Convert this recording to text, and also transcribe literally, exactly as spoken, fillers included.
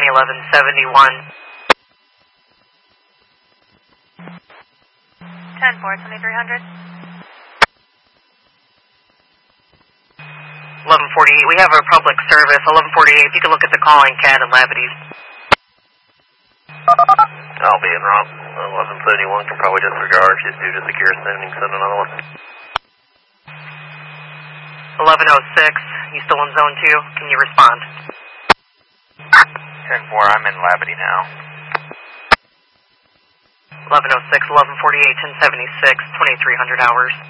eleven seventy-one. ten four, twenty-three hundred. eleven forty-eight, we have a public service, eleven forty-eight, if you can look at the calling C A D and Lavities. I'll be in wrong. eleven seventy-one can probably disregard, she's due to secure sending, send another one. eleven oh six, you still in zone two, can you respond? ten four, I'm in Lavity now. eleven oh six, eleven forty-eight, ten seventy-six, twenty-three hundred hours.